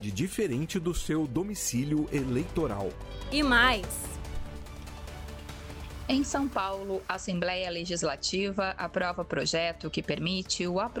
diferente do seu domicílio eleitoral. E mais. Em São Paulo, a Assembleia Legislativa aprova projeto que permite o